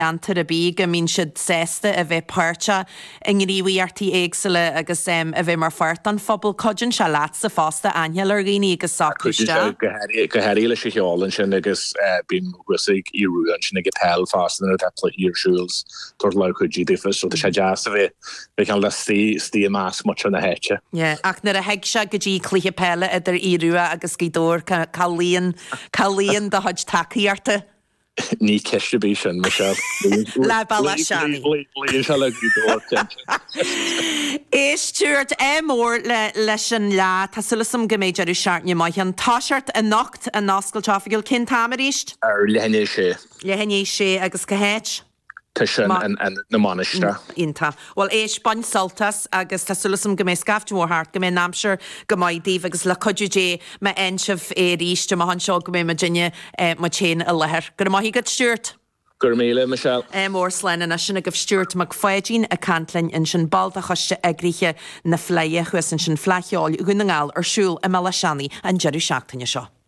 antar a bí go mín siad sésta a bheith páirte in gníomhaíartaí éagsile agus a bheith mar fart an phobal coidin se leat sa fásta ainheal ar ghaoine agus sacrúiste. Go heile sé heálann sin agus bín gwisigh iúan sin ag tel fástan ar tepla írsúils tor le chudí difas so sé deas a bheith can le stí más mu an na héite. Ach nar a heig se go dtí cluiche peile idir íruúa agus gídór chalíon de chuid takeíarta. Ní ceiste bí sin me se le balla seannaí. Éistúirt mór leis an le tá sulasam go méid arú seaartne mai an táseart a nocht a náscail táfagiil cin támaríist? Ar lehanné sé. Lehanné sé agus go héit? Tá sin an na maniste. Ínta. Well éis bain soltas agus tá sulasam go mé scafhtmórthart go mé námseir go maidíh agus le codúé me einseh ríiste má an seo go mé Virginia má chéin a lethir. Gur maithí go stúirt? Gur míle Michelle. Mór slein a sinna go stúirt mag foiidín a cantlainn in sin balda choiste agrithe na phléie chuas in sin fleicheáil gúnaáil arsúl a meile seannaí an jeú seachtainine seo.